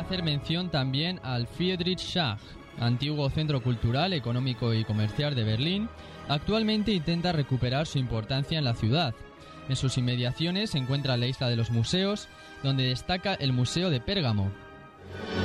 hacer mención también al Friedrichshain, antiguo centro cultural, económico y comercial de Berlín. Actualmente intenta recuperar su importancia en la ciudad. En sus inmediaciones se encuentra la isla de los museos, donde destaca el Museo de Pérgamo.